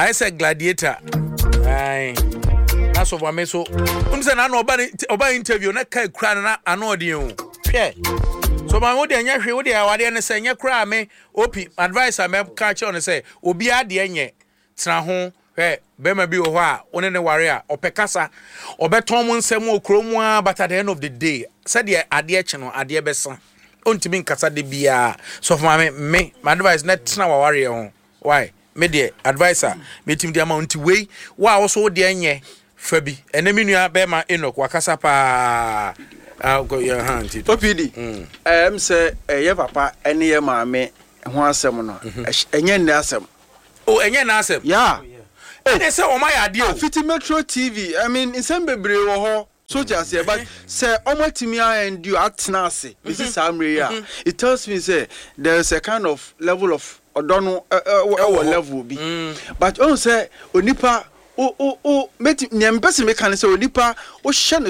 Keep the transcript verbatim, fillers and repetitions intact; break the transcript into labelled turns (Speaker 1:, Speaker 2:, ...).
Speaker 1: I said gladiator. Aye. That's what I so. Um, say na no oba interview na kai kura na ano de o. Hwe. So my wode anya hwe wode awade ne say nya kura me opi advice am ka che on say obi ade enye tena ho hwe be ma bi wo ho a one ne ware a opekasa obeton mo nsem okromu a but at the end of the day said the ade che no ade besa ontimi nkasa de bia so for me me my advice na tena ware ho why me de advisor me tim de amount way wa wo so de enye fabi enemi nua be ma Enoch wakasa pa ah go your hand
Speaker 2: Opidi em say eye papa ene ye maame ho asem no enye nne asem
Speaker 1: oh enye na asem
Speaker 2: yeah
Speaker 1: ene say o ma ya de o
Speaker 2: Fiti Metro T V I mean insem bebre wo ho so just say but say omatimi and you atna ase this is amre ya it tells me say there's a kind of level of odono e level bi but on say onipa o o o meti nyempese me kan say onipa o hye